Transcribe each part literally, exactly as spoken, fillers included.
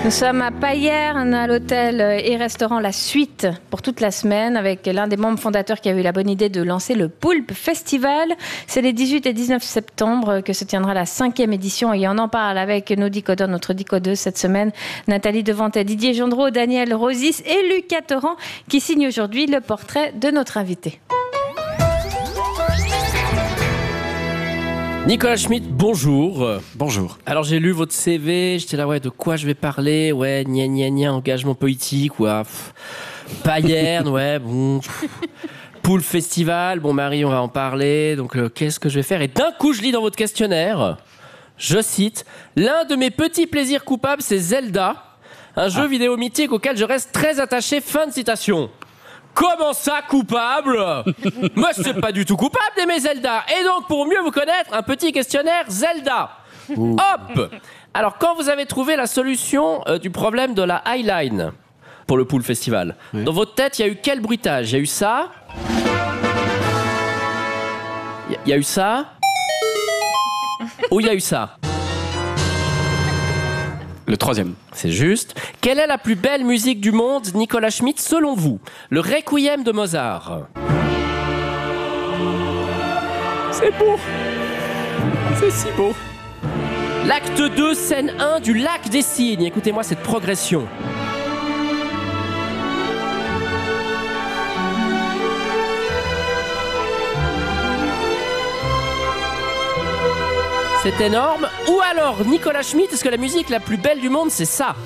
Nous sommes à Payerne, à l'hôtel et restaurant La Suite pour toute la semaine avec l'un des membres fondateurs qui a eu la bonne idée de lancer le Poulpe Festival. C'est les dix-huit et dix-neuf septembre que se tiendra la cinquième édition et on en parle avec nos décodeurs, notre décodeuse cette semaine, Nathalie Devantet, Didier Gendreau, Daniel Rosis et Lucas Torrent qui signent aujourd'hui le portrait de notre invité. Nicolas Schmitt, bonjour. Bonjour. Alors j'ai lu votre C V, j'étais là, ouais, de quoi je vais parler? Ouais, gna gna gna, engagement politique, ouais. Pff, Payerne, ouais, bon. Pff, Poulpe Festival, bon Marie, on va en parler, donc euh, qu'est-ce que je vais faire? Et d'un coup, je lis dans votre questionnaire, je cite, l'un de mes petits plaisirs coupables, c'est Zelda, un jeu ah. vidéo mythique auquel je reste très attaché, fin de citation. Comment ça, coupable? Moi, c'est pas du tout coupable d'aimer Zelda. Et donc, pour mieux vous connaître, un petit questionnaire Zelda. Ouh. Hop! Alors, quand vous avez trouvé la solution euh, du problème de la Highline pour le Poulpe Festival, oui. Dans votre tête, il y a eu quel bruitage? Il y a eu ça? Il y a eu ça? Ou il y a eu ça? Le troisième. C'est juste. Quelle est la plus belle musique du monde, Nicolas Schmitt, selon vous? Le Requiem de Mozart. C'est beau. C'est si beau. L'acte deux, scène un du Lac des Cygnes. Écoutez-moi cette progression. C'est énorme. Ou alors, Nicolas Schmitt, est-ce que la musique la plus belle du monde, c'est ça?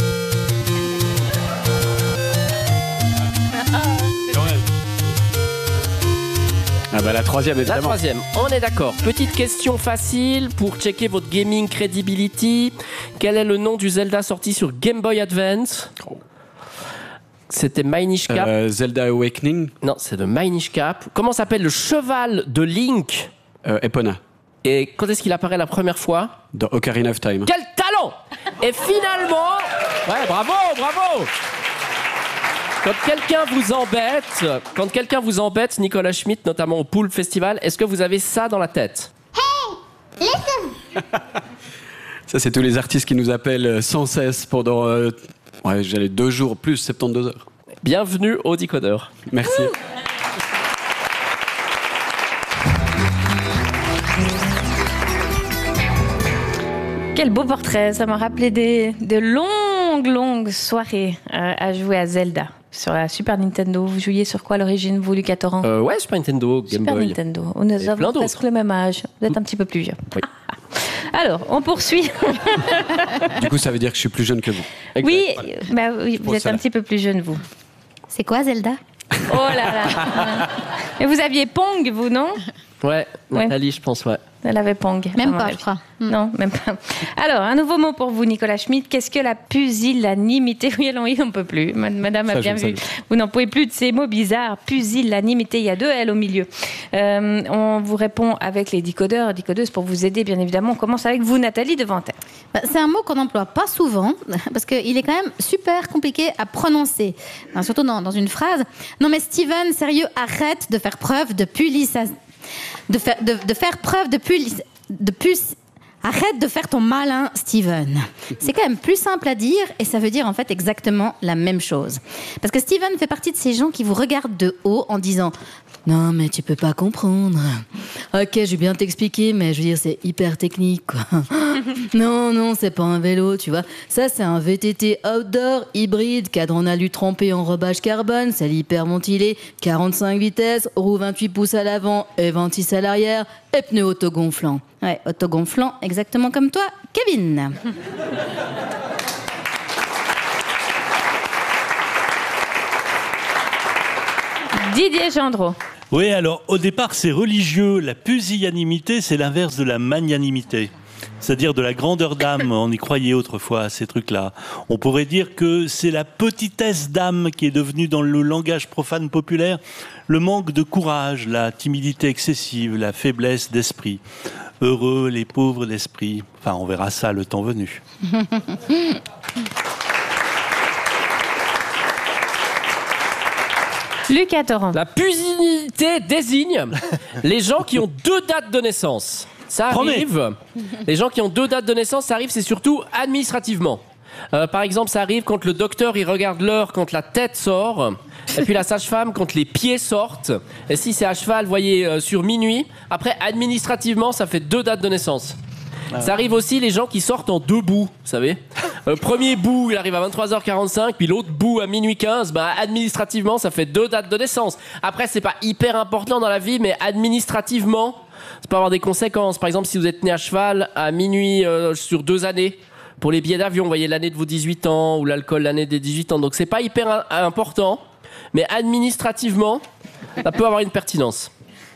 Ah bah la troisième, évidemment. La troisième, on est d'accord. Petite question facile pour checker votre gaming credibility. Quel est le nom du Zelda sorti sur Game Boy Advance? oh. C'était Minish Cap. Euh, Zelda Awakening. Non, c'est de Minish Cap. Comment s'appelle le cheval de Link? euh, Epona. Et quand est-ce qu'il apparaît la première fois? Dans Ocarina of Time. Quel talent! Et finalement... Ouais, bravo, bravo! Quand quelqu'un vous embête, quand quelqu'un vous embête, Nicolas Schmitt, notamment au Poulpe Festival, est-ce que vous avez ça dans la tête? Hey! Listen! Ça, c'est tous les artistes qui nous appellent sans cesse pendant... Euh, ouais, j'allais deux jours plus, soixante-douze heures. Bienvenue au Décodeur. Merci. Ouh. Quel beau portrait, ça m'a rappelé des, de longues, longues soirées euh, à jouer à Zelda sur la Super Nintendo. Vous jouiez sur quoi à l'origine, vous, Lucas Torrent? euh, Ouais, Super Nintendo, Game Super Boy. Nintendo. Nous avons presque le même âge. Vous êtes un petit peu plus vieux. Oui. Alors, on poursuit. Du coup, ça veut dire que je suis plus jeune que vous. Exact. Oui, bah, oui vous Pour êtes cela. un petit peu plus jeune, vous. C'est quoi, Zelda? Oh là là. Mais vous aviez Pong, vous, non? Ouais, Nathalie, ouais. Je pense, ouais. Elle avait Pong. Même pas, je crois. Non, même pas. Alors, un nouveau mot pour vous, Nicolas Schmitt. Qu'est-ce que la pusillanimité? Oui, alors, il n'en peut plus. Madame a Ça, bien vu. Ça. Vous n'en pouvez plus de ces mots bizarres. Pusillanimité, il y a deux L au milieu. Euh, on vous répond avec les décodeurs, décodeuses pour vous aider, bien évidemment. On commence avec vous, Nathalie Devantet. Bah, c'est un mot qu'on n'emploie pas souvent, parce qu'il est quand même super compliqué à prononcer. Enfin, surtout dans, dans une phrase. Non mais Steven, sérieux, arrête de faire preuve de pulis... De faire, de, de faire preuve de pulis... De pus... Arrête de faire ton malin, Steven. C'est quand même plus simple à dire et ça veut dire en fait exactement la même chose. Parce que Steven fait partie de ces gens qui vous regardent de haut en disant « Non, mais tu peux pas comprendre. Ok, je vais bien t'expliquer, mais je veux dire, c'est hyper technique, quoi. Non, non, c'est pas un vélo, tu vois. Ça, c'est un V T T outdoor, hybride, cadre en alu trempé en rebâche carbone, c'est hyper ventilé, quarante-cinq vitesses, roue vingt-huit pouces à l'avant et vingt-six à l'arrière, et pneus autogonflants. » Ouais, autogonflant, exactement comme toi, Kevin. Didier Gendreau. Oui, alors, au départ, c'est religieux. La pusillanimité, c'est l'inverse de la magnanimité. C'est-à-dire de la grandeur d'âme. On y croyait autrefois à ces trucs-là. On pourrait dire que c'est la petitesse d'âme qui est devenue, dans le langage profane populaire, le manque de courage, la timidité excessive, la faiblesse d'esprit. Heureux les pauvres d'esprit. Enfin, on verra ça le temps venu. Lucas Torrent. La pusillanimité désigne les gens qui ont deux dates de naissance. Ça arrive. Les gens qui ont deux dates de naissance, ça arrive, c'est surtout administrativement. Euh, par exemple, ça arrive quand le docteur il regarde l'heure quand la tête sort, et puis la sage-femme quand les pieds sortent. Et si c'est à cheval, voyez, euh, sur minuit. Après, administrativement, ça fait deux dates de naissance. Ah. Ça arrive aussi les gens qui sortent en deux bouts, vous savez. Euh, premier bout, il arrive à vingt-trois heures quarante-cinq, puis l'autre bout à minuit quinze. Bah, administrativement, ça fait deux dates de naissance. Après, c'est pas hyper important dans la vie, mais administrativement, ça peut avoir des conséquences. Par exemple, si vous êtes né à cheval à minuit euh, sur deux années, pour les billets d'avion, vous voyez l'année de vos dix-huit ans ou l'alcool l'année des dix-huit ans. Donc c'est pas hyper un- important, mais administrativement, ça peut avoir une pertinence.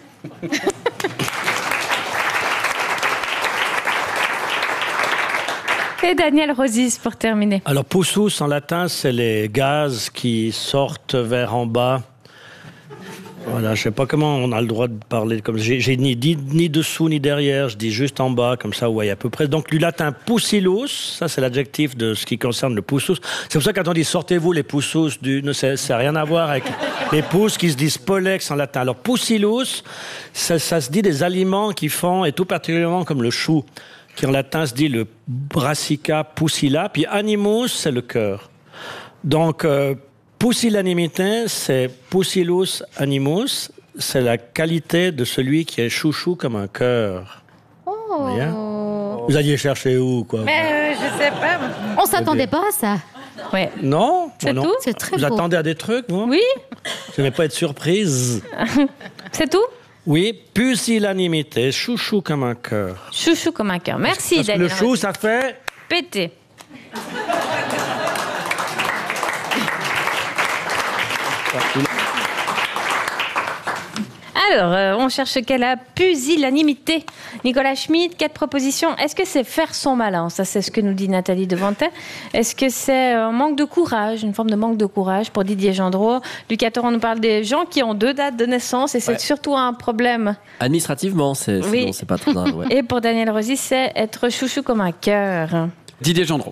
Et Daniel Rosis pour terminer. Alors, pussus en latin, c'est les gaz qui sortent vers en bas. Voilà, je sais pas comment on a le droit de parler comme j'ai, j'ai ni, ni, ni dessous ni derrière, je dis juste en bas, comme ça, vous voyez à peu près. Donc, du latin pusillus, ça c'est l'adjectif de ce qui concerne le pussus. C'est pour ça que quand on dit sortez-vous les pussus, du, ne, ça n'a rien à voir avec les pousses qui se disent pollex en latin. Alors, pusillus, ça, ça se dit des aliments qui font, et tout particulièrement comme le chou, qui en latin se dit le brassica pusilla, puis animus, c'est le cœur. Donc, euh, pusillanimité, c'est pusillus animus, c'est la qualité de celui qui est chouchou comme un cœur. Oh. Vous voyez ? Vous alliez chercher où, quoi ? Mais euh, je sais pas. On s'attendait pas à ça. Ouais. Non ? C'est non. tout ? C'est très Vous beau. attendez à des trucs, vous ? Oui, Je n'ai pas être surprise. c'est tout. Oui, pusillanimité, chouchou comme un cœur. Chouchou comme un cœur. Merci Parce que Daniel. le chou, Rosis. ça fait... Pété. Alors, euh, on cherche quelle a pusillanimité. Nicolas Schmitt, quatre propositions. Est-ce que c'est faire son malin ? Ça, c'est ce que nous dit Nathalie Devantet. Est-ce que c'est un manque de courage, une forme de manque de courage pour Didier Gendreau ? Lucas Torrent nous parle des gens qui ont deux dates de naissance et c'est Ouais. surtout un problème. Administrativement, c'est, Oui. sinon, c'est pas trop grave. Ouais. Et pour Daniel Rosis, c'est être chouchou comme un cœur. Didier Gendreau.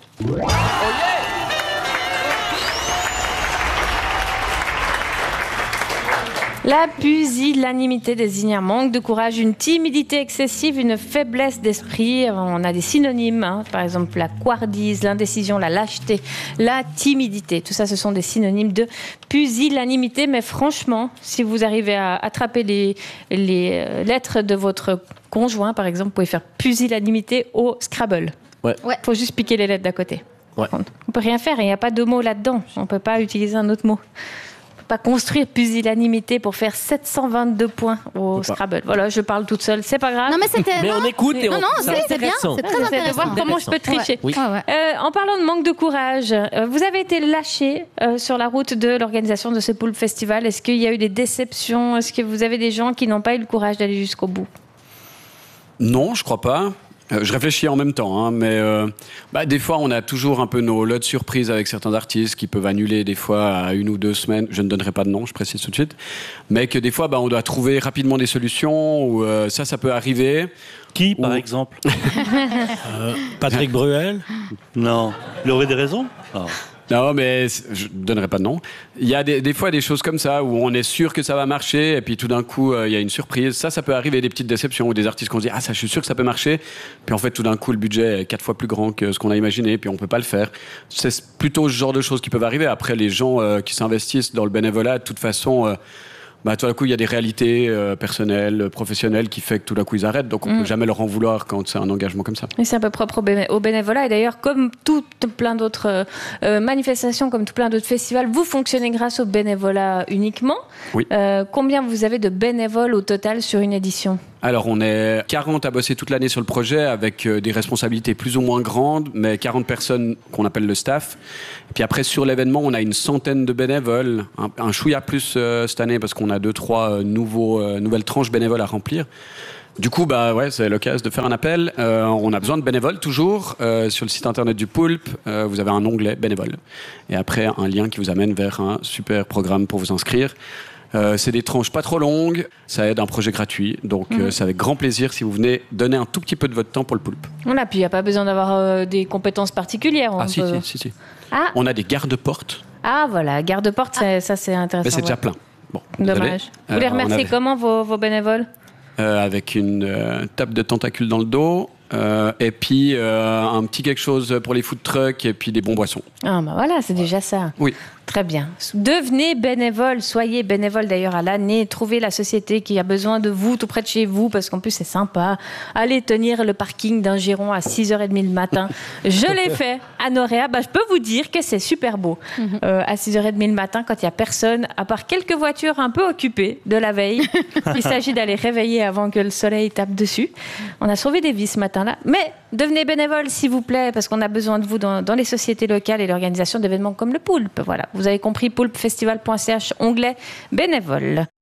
La pusillanimité désigne un manque de courage, une timidité excessive, une faiblesse d'esprit. On a des synonymes, hein. Par exemple la couardise, l'indécision, la lâcheté, la timidité. Tout ça, ce sont des synonymes de pusillanimité. Mais franchement, si vous arrivez à attraper les, les euh, lettres de votre conjoint, par exemple, vous pouvez faire pusillanimité au Scrabble. Ouais. Il faut juste piquer les lettres d'à côté. Ouais. On ne peut rien faire, il n'y a pas de mots là-dedans. On ne peut pas utiliser un autre mot. Pas construire pusillanimité pour faire sept cent vingt-deux points au Scrabble. Voilà, je parle toute seule, c'est pas grave. Non, mais c'était. Mais non. on écoute et on Non, non, c'est c'est, c'est bien. intéressant. C'est très J'essaie de intéressant. voir comment je peux tricher. Oui. Ouais, ouais. Euh, en parlant de manque de courage, euh, vous avez été lâché euh, sur la route de l'organisation de ce Poulpe Festival. Est-ce qu'il y a eu des déceptions ? Est-ce que vous avez des gens qui n'ont pas eu le courage d'aller jusqu'au bout ? Non, je crois pas. Euh, je réfléchis en même temps, hein, mais euh, bah, des fois, on a toujours un peu nos lots de surprises avec certains artistes qui peuvent annuler des fois à une ou deux semaines. Je ne donnerai pas de nom, je précise tout de suite. Mais que des fois, bah, on doit trouver rapidement des solutions, ou euh, ça, ça peut arriver. Qui, par Ou- exemple? Euh, Patrick Bruel. Non. Il aurait des raisons? Ah. Non, mais c- je ne donnerai pas de nom. Il y a des, des fois des choses comme ça où on est sûr que ça va marcher et puis tout d'un coup, euh, il y a une surprise. Ça, ça peut arriver, des petites déceptions ou des artistes qu'on se dit « Ah, ça, je suis sûr que ça peut marcher ». Puis en fait, tout d'un coup, le budget est quatre fois plus grand que ce qu'on a imaginé puis on peut pas le faire. C'est plutôt ce genre de choses qui peuvent arriver. Après, les gens euh, qui s'investissent dans le bénévolat, de toute façon... Euh, bah, tout d'un coup, il y a des réalités euh, personnelles, professionnelles qui fait que tout d'un coup, ils arrêtent. Donc, on Mm. peut jamais leur en vouloir quand c'est un engagement comme ça. Et c'est un peu propre au, béné- au bénévolat. Et d'ailleurs, comme tout plein d'autres euh, euh, manifestations, comme tout plein d'autres festivals, vous fonctionnez grâce au bénévolat uniquement. Oui. Euh, combien vous avez de bénévoles au total sur une édition ? Alors, on est quarante à bosser toute l'année sur le projet avec euh, des responsabilités plus ou moins grandes, mais quarante personnes qu'on appelle le staff. Et puis après, sur l'événement, on a une centaine de bénévoles, un, un chouïa plus euh, cette année parce qu'on a deux, trois euh, nouveaux, euh, nouvelles tranches bénévoles à remplir. Du coup, bah ouais, c'est l'occasion de faire un appel. Euh, on a besoin de bénévoles toujours. Euh, sur le site internet du Poulpe, euh, vous avez un onglet bénévoles. Et après, un lien qui vous amène vers un super programme pour vous inscrire. Euh, c'est des tranches pas trop longues, ça aide un projet gratuit, donc Mhm. euh, c'est avec grand plaisir si vous venez donner un tout petit peu de votre temps pour le Poulpe. Voilà, puis il n'y a pas besoin d'avoir euh, des compétences particulières. On Ah si, peut- si, si, si. Ah, On a des gardes-portes, ah, voilà, garde-porte, c'est- ça c'est intéressant. mais c'est déjà ouais. plein. Bon, désolé. Dommage. Vous les Euh, on remerciez avait- comment, vos, vos bénévoles ? Euh, avec une euh, tape de tentacules dans le dos, Euh, et puis euh, un petit quelque chose pour les food trucks et puis des bons boissons. Ah bah voilà, c'est déjà ça. Oui. Très bien. Devenez bénévole, soyez bénévole d'ailleurs à l'année, trouvez la société qui a besoin de vous tout près de chez vous, parce qu'en plus c'est sympa. Allez tenir le parking d'un giron à six heures trente le matin. Je l'ai fait à Noréa, bah, je peux vous dire que c'est super beau. Euh, à six heures trente le matin, quand il n'y a personne, à part quelques voitures un peu occupées de la veille, il s'agit d'aller réveiller avant que le soleil tape dessus. On a sauvé des vies ce matin-là. Mais devenez bénévole s'il vous plaît, parce qu'on a besoin de vous dans, dans les sociétés locales et l'organisation d'événements comme le Poulpe. Voilà. Vous avez compris, poulpefestival point c h, onglet bénévole.